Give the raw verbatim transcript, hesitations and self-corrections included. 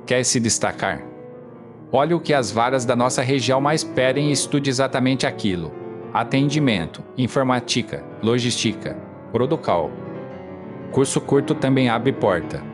Quer se destacar? Olhe o que as varas da nossa região mais pedem e estude exatamente aquilo. Atendimento, informática, logística, protocolo. Curso curto também abre porta.